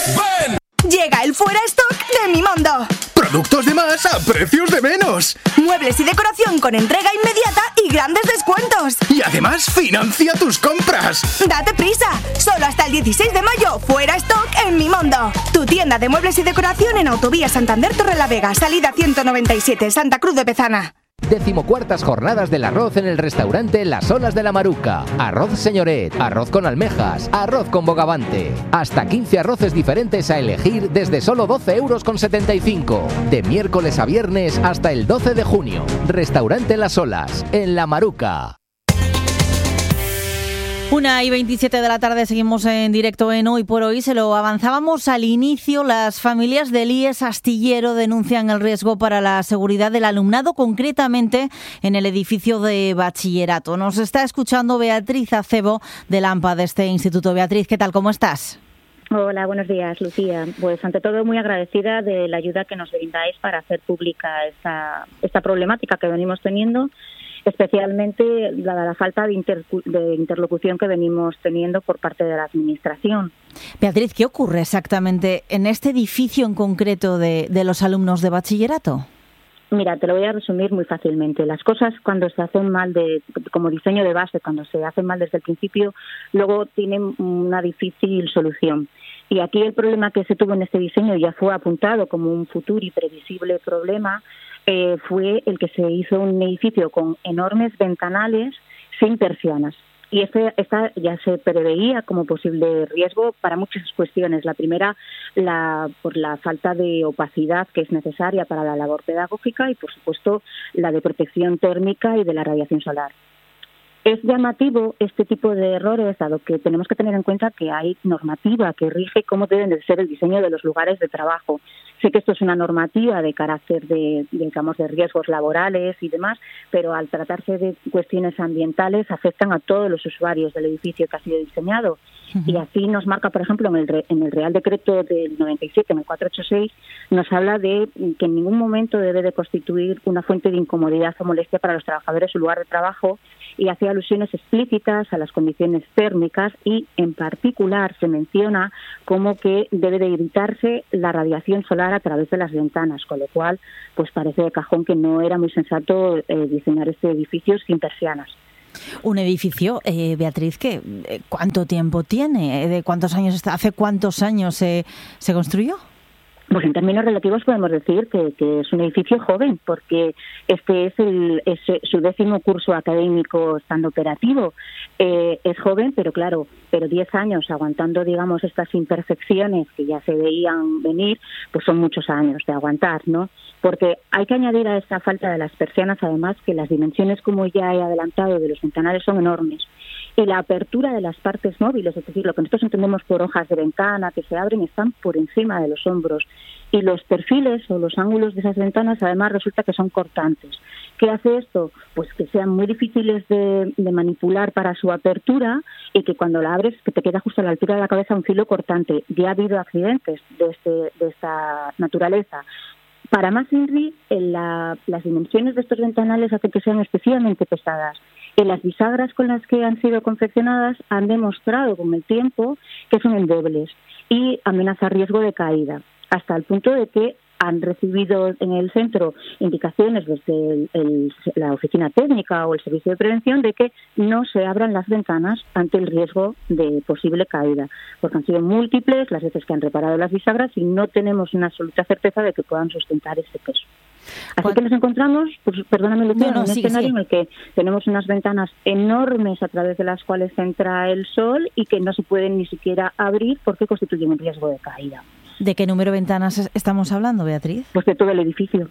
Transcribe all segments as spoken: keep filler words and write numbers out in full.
¡Ven! Llega el Fuera Stock de Mimondo. Productos de más a precios de menos. Muebles y decoración con entrega inmediata y grandes descuentos. Y además financia tus compras. Date prisa, solo hasta el dieciséis de mayo, Fuera Stock en Mimondo. Tu tienda de muebles y decoración en Autovía Santander Torrelavega, salida ciento noventa y siete, Santa Cruz de Pezana. Decimocuartas jornadas del arroz en el restaurante Las Olas de la Maruca. Arroz señoret, arroz con almejas, arroz con bogavante. Hasta quince arroces diferentes a elegir desde solo doce euros con setenta y cinco. De miércoles a viernes hasta el doce de junio. Restaurante Las Olas, en La Maruca. Una y veintisiete de la tarde, seguimos en directo en Hoy por Hoy. Se lo avanzábamos al inicio. Las familias del I E S Astillero denuncian el riesgo para la seguridad del alumnado, concretamente en el edificio de bachillerato. Nos está escuchando Beatriz Acebo, del AMPA de este instituto. Beatriz, ¿qué tal? ¿Cómo estás? Hola, buenos días, Lucía. Pues ante todo muy agradecida de la ayuda que nos brindáis para hacer pública esta, esta problemática que venimos teniendo, especialmente la, la falta de, inter, de interlocución que venimos teniendo por parte de la Administración. Beatriz, ¿qué ocurre exactamente en este edificio en concreto de, de los alumnos de bachillerato? Mira, te lo voy a resumir muy fácilmente. Las cosas cuando se hacen mal de, como diseño de base, cuando se hacen mal desde el principio, luego tienen una difícil solución. Y aquí el problema que se tuvo en este diseño ya fue apuntado como un futuro y previsible problema. Eh, fue el que se hizo un edificio con enormes ventanales sin persianas. Y este, esta ya se preveía como posible riesgo para muchas cuestiones. La primera, la, por la falta de opacidad que es necesaria para la labor pedagógica y, por supuesto, la de protección térmica y de la radiación solar. Es llamativo este tipo de errores, dado que tenemos que tener en cuenta que hay normativa que rige cómo deben de ser el diseño de los lugares de trabajo. Sé que esto es una normativa de carácter de, digamos, de riesgos laborales y demás, pero al tratarse de cuestiones ambientales afectan a todos los usuarios del edificio que ha sido diseñado. Uh-huh. Y así nos marca, por ejemplo, en el, en el Real Decreto del noventa y siete, en el cuatrocientos ochenta y seis, nos habla de que en ningún momento debe de constituir una fuente de incomodidad o molestia para los trabajadores su lugar de trabajo, y hace alusiones explícitas a las condiciones térmicas y, en particular, se menciona como que debe de evitarse la radiación solar a través de las ventanas, con lo cual pues parece de cajón que no era muy sensato eh, diseñar este edificio sin persianas. Un edificio, eh, Beatriz, que ¿cuánto tiempo tiene? ¿De cuántos años está? ¿Hace cuántos años se, se construyó? Pues en términos relativos podemos decir que, que es un edificio joven, porque este es, el, es su décimo curso académico estando operativo. Eh, es joven, pero claro, pero diez años aguantando, digamos, estas imperfecciones que ya se veían venir, pues son muchos años de aguantar, ¿no? Porque hay que añadir a esta falta de las persianas, además, que las dimensiones, como ya he adelantado, de los ventanales son enormes. Y la apertura de las partes móviles, es decir, lo que nosotros entendemos por hojas de ventana que se abren, están por encima de los hombros. Y los perfiles o los ángulos de esas ventanas, además, resulta que son cortantes. ¿Qué hace esto? Pues que sean muy difíciles de, de manipular para su apertura y que cuando la abres, que te queda justo a la altura de la cabeza un filo cortante. Ya ha habido accidentes de, este, de esta naturaleza. Para más INRI, en la, las dimensiones de estos ventanales hacen que sean excesivamente pesadas. Y las bisagras con las que han sido confeccionadas han demostrado con el tiempo que son endebles y amenaza riesgo de caída, hasta el punto de que han recibido en el centro indicaciones desde el, el, la oficina técnica o el servicio de prevención de que no se abran las ventanas ante el riesgo de posible caída, porque han sido múltiples las veces que han reparado las bisagras y no tenemos una absoluta certeza de que puedan sustentar este peso. Así ¿Cuál? que nos encontramos, pues, perdóname Lucía, no, no, en un sí, escenario sí. en el que tenemos unas ventanas enormes a través de las cuales entra el sol y que no se pueden ni siquiera abrir porque constituyen un riesgo de caída. ¿De qué número de ventanas estamos hablando, Beatriz? Pues de todo el edificio.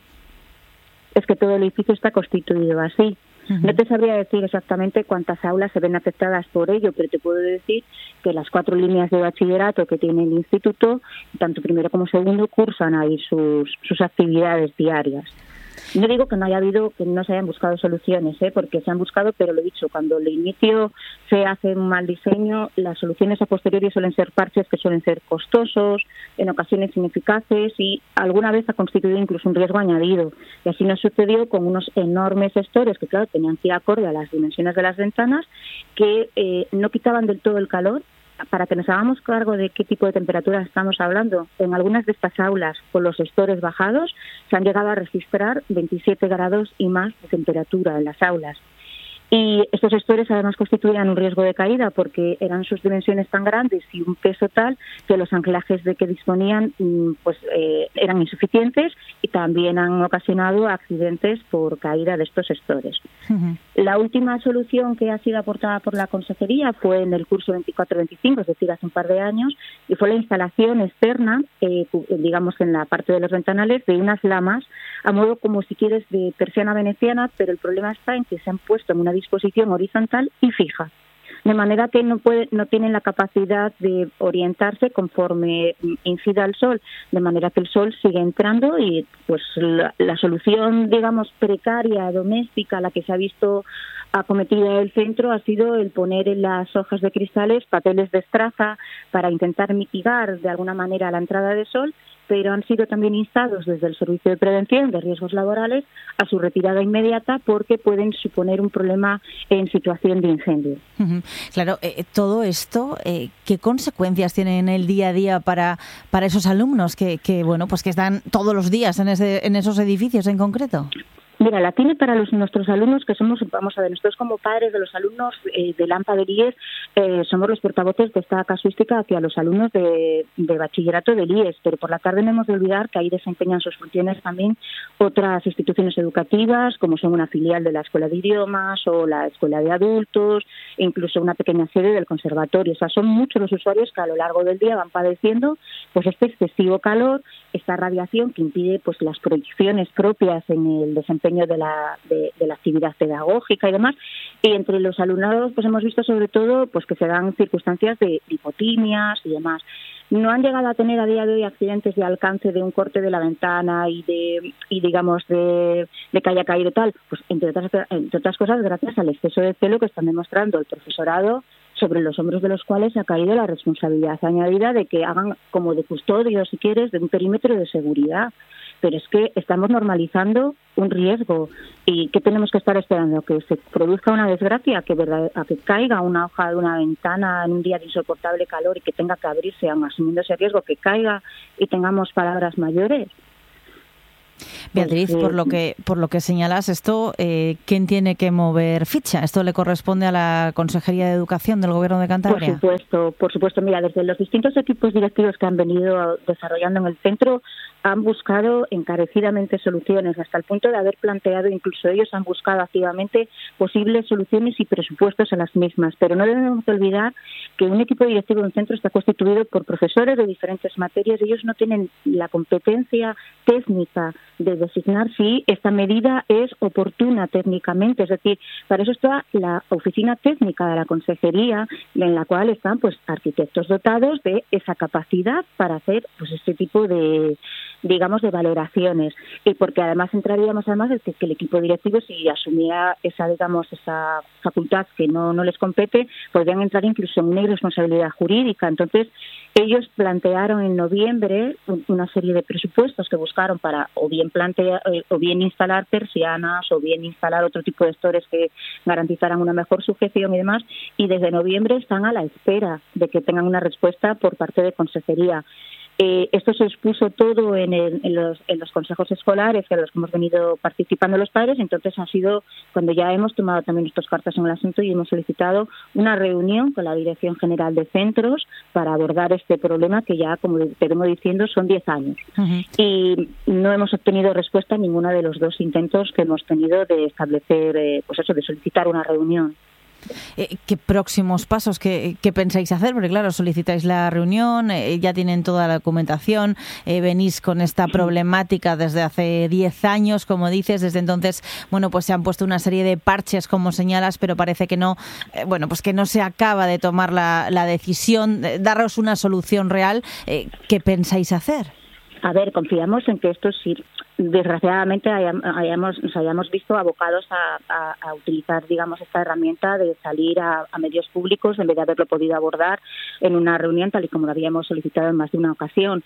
Es que todo el edificio está constituido así. Uh-huh. No te sabría decir exactamente cuántas aulas se ven afectadas por ello, pero te puedo decir que las cuatro líneas de bachillerato que tiene el instituto, tanto primero como segundo, cursan ahí sus, sus actividades diarias. No digo que no haya habido, que no se hayan buscado soluciones, ¿eh? porque se han buscado, pero lo he dicho, cuando al inicio se hace un mal diseño, las soluciones a posteriori suelen ser parches que suelen ser costosos, en ocasiones ineficaces y alguna vez ha constituido incluso un riesgo añadido. Y así nos sucedió con unos enormes estores que, claro, tenían que ir acorde a las dimensiones de las ventanas, que eh, no quitaban del todo el calor, para que nos hagamos cargo de qué tipo de temperaturas estamos hablando, en algunas de estas aulas con los estores bajados se han llegado a registrar veintisiete grados y más de temperatura en las aulas. Y estos estores además constituían un riesgo de caída porque eran sus dimensiones tan grandes y un peso tal que los anclajes de que disponían pues eh, eran insuficientes y también han ocasionado accidentes por caída de estos estores. Uh-huh. La última solución que ha sido aportada por la Consejería fue en el curso veinticuatro veinticinco, es decir, hace un par de años, y fue la instalación externa, eh, digamos en la parte de los ventanales, de unas lamas a modo como si quieres de persiana veneciana, pero el problema está en que se han puesto en una disposición horizontal y fija, de manera que no puede, no tienen la capacidad de orientarse conforme incida el sol, de manera que el sol sigue entrando y pues la, la solución, digamos, precaria, doméstica, a la que se ha visto acometida el centro ha sido el poner en las hojas de cristales papeles de estraza para intentar mitigar de alguna manera la entrada de sol, pero han sido también instados desde el Servicio de Prevención de Riesgos Laborales a su retirada inmediata porque pueden suponer un problema en situación de incendio. Uh-huh. Claro, eh, todo esto, eh, ¿qué consecuencias tiene en el día a día para, para esos alumnos que, que, bueno, pues que están todos los días en, ese, en esos edificios en concreto? Mira, la tiene para los, nuestros alumnos, que somos, vamos a ver, nosotros como padres de los alumnos eh, de Lampa del I E S, eh, somos los portavoces de esta casuística hacia los alumnos de, de bachillerato del I E S, pero por la tarde no hemos de olvidar que ahí desempeñan sus funciones también otras instituciones educativas, como son una filial de la Escuela de Idiomas o la Escuela de Adultos, e incluso una pequeña sede del conservatorio. O sea, son muchos los usuarios que a lo largo del día van padeciendo pues este excesivo calor, esta radiación que impide pues las proyecciones propias en el desempeño de la, de, de la actividad pedagógica y demás, y entre los alumnados pues hemos visto sobre todo pues que se dan circunstancias de hipotimias y demás. No han llegado a tener a día de hoy accidentes de alcance de un corte de la ventana y de y digamos de, de que haya caído tal, pues entre otras, entre otras cosas gracias al exceso de celo que están demostrando el profesorado, sobre los hombros de los cuales ha caído la responsabilidad añadida de que hagan como de custodio, si quieres, de un perímetro de seguridad. Pero es que estamos normalizando un riesgo. ¿Y qué tenemos que estar esperando? ¿Que se produzca una desgracia? ¿Que, verdad, a que caiga una hoja de una ventana en un día de insoportable calor y que tenga que abrirse, aun asumiendo ese riesgo, que caiga y tengamos palabras mayores? Beatriz, por lo que por lo que señalas, esto, eh, ¿quién tiene que mover ficha? ¿Esto le corresponde a la Consejería de Educación del Gobierno de Cantabria? Por supuesto, por supuesto. Mira, desde los distintos equipos directivos que han venido desarrollando en el centro, han buscado encarecidamente soluciones, hasta el punto de haber planteado, incluso ellos han buscado activamente posibles soluciones y presupuestos a las mismas. Pero no debemos olvidar que un equipo directivo de un centro está constituido por profesores de diferentes materias. Ellos no tienen la competencia técnica de designar si esta medida es oportuna técnicamente. Es decir, para eso está la oficina técnica de la Consejería, en la cual están pues arquitectos dotados de esa capacidad para hacer pues este tipo de digamos de valoraciones, y porque además entraríamos además de que el equipo directivo, si asumía esa digamos esa facultad que no no les compete, podrían entrar incluso en una irresponsabilidad jurídica. Entonces ellos plantearon en noviembre una serie de presupuestos que buscaron para o bien plantear o bien instalar persianas o bien instalar otro tipo de estores que garantizaran una mejor sujeción y demás, y desde noviembre están a la espera de que tengan una respuesta por parte de Consejería. Eh, esto se expuso todo en, el, en, los, en los consejos escolares en los que hemos venido participando los padres. Entonces ha sido cuando ya hemos tomado también nuestras cartas en el asunto y hemos solicitado una reunión con la Dirección General de Centros para abordar este problema que ya, como te vengo diciendo, son diez años. Uh-huh. Y no hemos obtenido respuesta a ninguno de los dos intentos que hemos tenido de establecer, eh, pues eso, de solicitar una reunión. Eh, ¿Qué próximos pasos qué, qué pensáis hacer? Porque claro, solicitáis la reunión, eh, ya tienen toda la documentación, eh, venís con esta problemática desde hace diez años, como dices, desde entonces, bueno, pues se han puesto una serie de parches, como señalas, pero parece que no, eh, bueno, pues que no se acaba de tomar la, la decisión, de daros una solución real. Eh, ¿Qué pensáis hacer? A ver, confiamos en que esto sí, desgraciadamente hayamos, nos hayamos visto abocados a, a, a utilizar, digamos, esta herramienta de salir a, a medios públicos en vez de haberlo podido abordar en una reunión tal y como lo habíamos solicitado en más de una ocasión.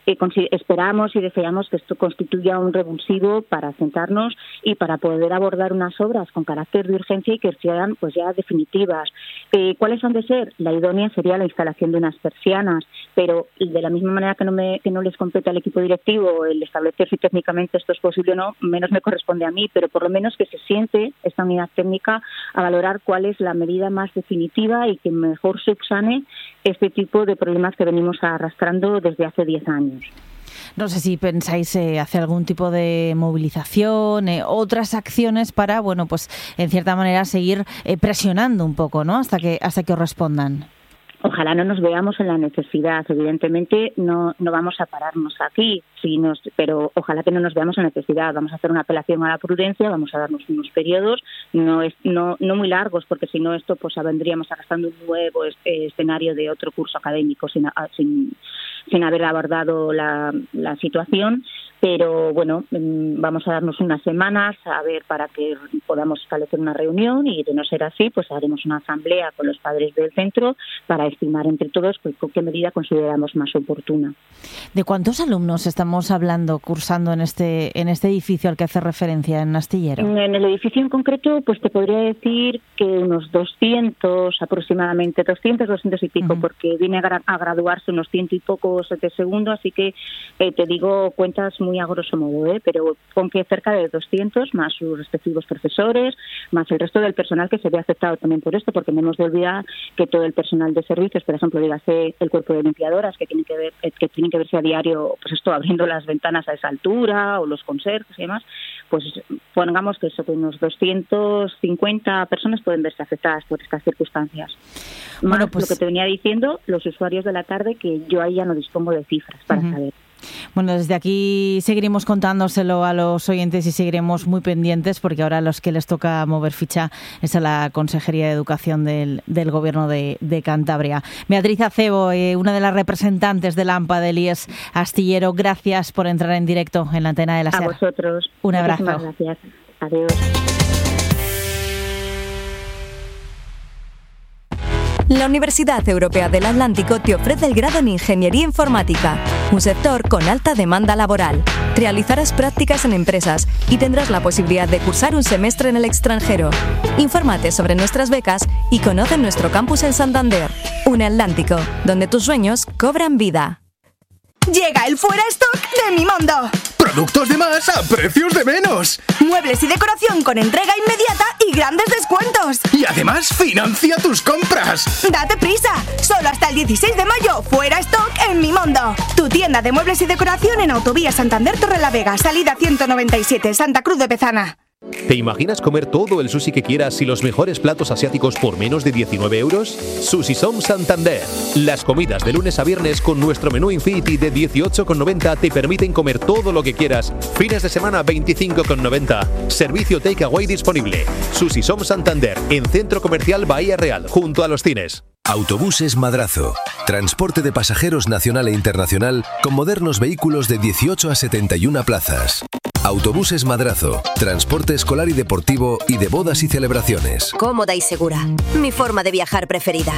eh, esperamos y deseamos que esto constituya un revulsivo para sentarnos y para poder abordar unas obras con carácter de urgencia y que sean pues ya definitivas. Eh, ¿Cuáles han de ser? La idónea sería la instalación de unas persianas, pero de la misma manera que no, me, que no les compete al equipo directivo el establecer si técnicamente esto es posible o no, menos me corresponde a mí, pero por lo menos que se siente esta unidad técnica a valorar cuál es la medida más definitiva y que mejor subsane este tipo de problemas que venimos arrastrando desde hace diez años. No sé si pensáis eh, hacer algún tipo de movilización, eh, otras acciones para, bueno, pues en cierta manera seguir eh, presionando un poco, ¿no? Hasta que hasta que os respondan. Ojalá no nos veamos en la necesidad. Evidentemente no no vamos a pararnos aquí, si nos, pero ojalá que no nos veamos en necesidad. Vamos a hacer una apelación a la prudencia, vamos a darnos unos periodos, no es no no muy largos, porque si no esto pues vendríamos arrastrando un nuevo es, eh, escenario de otro curso académico sin sin, sin haber abordado la, la situación. Pero bueno, vamos a darnos unas semanas a ver para que podamos establecer una reunión y de no ser así, pues haremos una asamblea con los padres del centro para estimar entre todos pues, con qué medida consideramos más oportuna. ¿De cuántos alumnos estamos hablando cursando en este en este edificio al que hace referencia en Astillero? En el edificio en concreto, pues te podría decir que unos doscientos aproximadamente, doscientos, doscientos y pico, uh-huh. porque viene a, gra- a graduarse unos ciento y pocos de segundo, así que eh, te digo cuentas muy a grosso modo, ¿eh? Pero con que cerca de doscientos, más sus respectivos profesores, más el resto del personal que se ve afectado también por esto, porque no hemos de olvidar que todo el personal de servicios, por ejemplo, dígase el cuerpo de limpiadoras, que tiene que ver, que tienen que verse a diario, pues esto, abriendo las ventanas a esa altura, o los conserjes y demás, pues pongamos que eso, que unos doscientos cincuenta personas pueden verse afectadas por estas circunstancias. Más bueno, pues lo que te venía diciendo, los usuarios de la tarde, que yo ahí ya no dispongo de cifras para uh-huh. saber. Bueno, desde aquí seguiremos contándoselo a los oyentes y seguiremos muy pendientes, porque ahora a los que les toca mover ficha es a la Consejería de Educación del, del Gobierno de, de Cantabria. Beatriz Acebo, eh, una de las representantes del AMPA del I E S Astillero, gracias por entrar en directo en la antena de la SER. A vosotros. Un abrazo. Muchísimas gracias. Adiós. La Universidad Europea del Atlántico te ofrece el grado en Ingeniería Informática, un sector con alta demanda laboral. Realizarás prácticas en empresas y tendrás la posibilidad de cursar un semestre en el extranjero. Infórmate sobre nuestras becas y conoce nuestro campus en Santander. Un Atlántico, donde tus sueños cobran vida. Llega el Fuera Stock de Mi Mundo. Productos de más a precios de menos. Muebles y decoración con entrega inmediata y grandes descuentos. Y además financia tus compras. Date prisa. Solo hasta el dieciséis de mayo. Fuera Stock en Mi Mundo. Tu tienda de muebles y decoración en Autovía Santander Torrelavega. Salida ciento noventa y siete, Santa Cruz de Pezana. ¿Te imaginas comer todo el sushi que quieras y los mejores platos asiáticos por menos de diecinueve euros? Sushi Som Santander. Las comidas de lunes a viernes con nuestro menú Infinity de dieciocho con noventa te permiten comer todo lo que quieras. Fines de semana veinticinco con noventa. Servicio takeaway disponible. Sushi Som Santander, en Centro Comercial Bahía Real, junto a los cines. Autobuses Madrazo. Transporte de pasajeros nacional e internacional con modernos vehículos de dieciocho a setenta y una plazas. Autobuses Madrazo. Transporte escolar y deportivo y de bodas y celebraciones. Cómoda y segura. Mi forma de viajar preferida.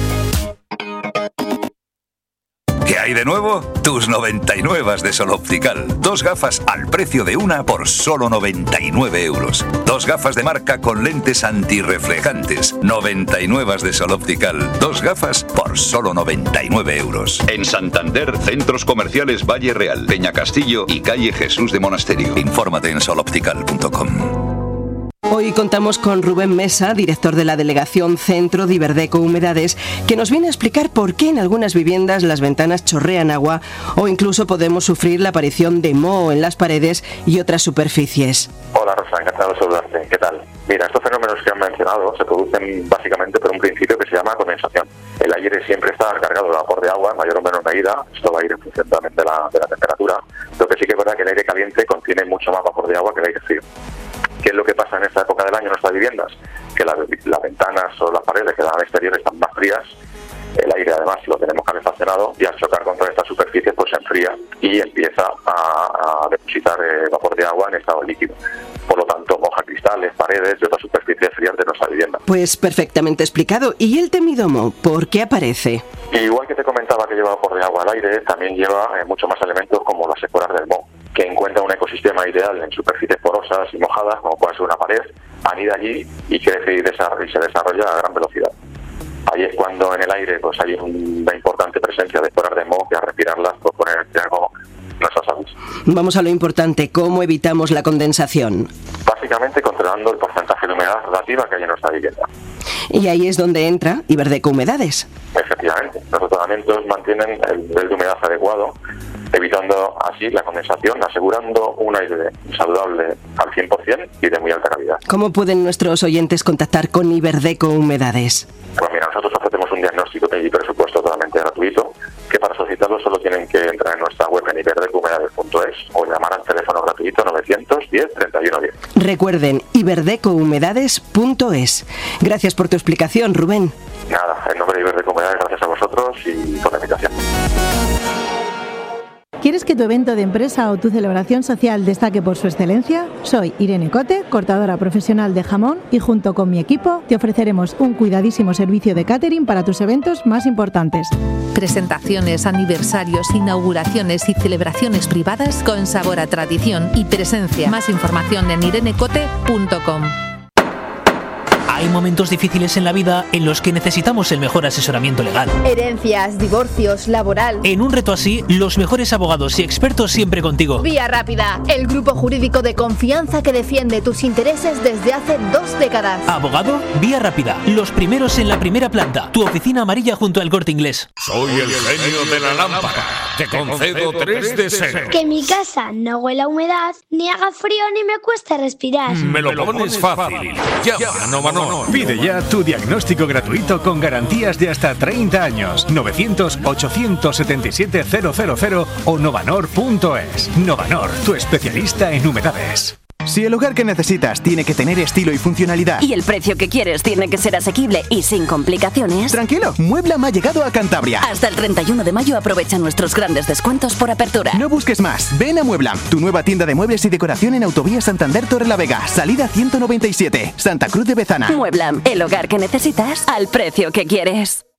¿Qué hay de nuevo? Tus noventa y nueve de Sol Optical. Dos gafas al precio de una por solo noventa y nueve euros. Dos gafas de marca con lentes antirreflejantes. noventa y nueve de Sol Optical. Dos gafas por solo noventa y nueve euros. En Santander, centros comerciales Valle Real, Peña Castillo y calle Jesús de Monasterio. Infórmate en sol optical punto com. Hoy contamos con Rubén Mesa, director de la Delegación Centro de Iberdeco Humedades, que nos viene a explicar por qué en algunas viviendas las ventanas chorrean agua o incluso podemos sufrir la aparición de moho en las paredes y otras superficies. Hola Rosa, encantado de saludarte. ¿Qué tal? Mira, estos fenómenos que han mencionado se producen básicamente por un principio que se llama condensación. El aire siempre está cargado de vapor de agua en mayor o menor medida. Esto va a ir en función también de la, de la temperatura. Lo que sí que es verdad que el aire caliente contiene mucho más vapor de agua que el aire frío. ¿Qué es lo que pasa en esta época del año en nuestras viviendas? Que las, las ventanas o las paredes que dan al exterior están más frías, el aire además lo tenemos calefaccionado y al chocar contra estas superficies pues se enfría y empieza a, a depositar eh, vapor de agua en estado líquido. Por lo tanto, moja moja cristales, paredes y otras superficies frías de nuestra vivienda. Pues perfectamente explicado. ¿Y el temidomo? ¿Por qué aparece? Y igual que te comentaba que lleva vapor de agua al aire, también lleva eh, muchos más elementos como las esporas del moho, que encuentra un ecosistema ideal en superficies porosas y mojadas, como puede ser una pared, anida allí y crece y, desarrolla, y se desarrolla a gran velocidad. Ahí es cuando en el aire pues hay una importante presencia de esporas de moho que al respirarlas pues ponen en riesgo nuestras salud. Vamos a lo importante, ¿cómo evitamos la condensación? Básicamente controlando el porcentaje de humedad relativa que hay en nuestra vivienda. Y ahí es donde entra Iberdeco Humedades. Efectivamente, los tratamientos mantienen el nivel de humedad adecuado, evitando así la condensación, asegurando un aire saludable al cien por ciento y de muy alta calidad. ¿Cómo pueden nuestros oyentes contactar con Iberdeco Humedades? Pues mira, nosotros ofrecemos un diagnóstico y presupuesto totalmente gratuito, que para solicitarlo solo tienen que entrar en nuestra web en iberdeco humedades punto es o llamar al teléfono gratuito novecientos diez treinta y uno diez. Recuerden, iberdeco humedades punto es. Gracias por tu explicación, Rubén. Nada, en nombre de Iberdeco Humedades, gracias a vosotros y por la invitación. ¿Quieres que tu evento de empresa o tu celebración social destaque por su excelencia? Soy Irene Cote, cortadora profesional de jamón, y junto con mi equipo te ofreceremos un cuidadísimo servicio de catering para tus eventos más importantes. Presentaciones, aniversarios, inauguraciones y celebraciones privadas con sabor a tradición y presencia. Más información en irenecote punto com. Hay momentos difíciles en la vida en los que necesitamos el mejor asesoramiento legal. Herencias, divorcios, laboral. En un reto así, los mejores abogados y expertos siempre contigo. Vía Rápida, el grupo jurídico de confianza que defiende tus intereses desde hace dos décadas. Abogado, Vía Rápida, los primeros en la primera planta. Tu oficina amarilla junto al Corte Inglés. Soy el genio de la lámpara. Te concedo tres deseos. Que mi casa no huela a humedad, ni haga frío ni me cueste respirar. Me lo pones fácil. Llama a Novanor. Pide ya tu diagnóstico gratuito con garantías de hasta treinta años. novecientos ochocientos setenta y siete cero cero cero o novanor punto es. Novanor, tu especialista en humedades. Si el hogar que necesitas tiene que tener estilo y funcionalidad y el precio que quieres tiene que ser asequible y sin complicaciones, tranquilo, Mueblam ha llegado a Cantabria. Hasta el treinta y uno de mayo aprovecha nuestros grandes descuentos por apertura. No busques más, ven a Mueblam, tu nueva tienda de muebles y decoración en Autovía Santander Torrelavega, salida ciento noventa y siete, Santa Cruz de Bezana. Mueblam, el hogar que necesitas al precio que quieres.